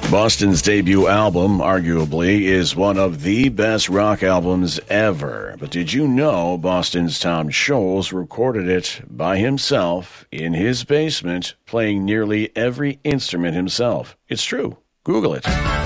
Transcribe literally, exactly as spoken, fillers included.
Boston's debut album, arguably, is one of the best rock albums ever. But did you know Boston's Tom Scholz recorded it by himself in his basement, playing nearly every instrument himself? It's true. Google it.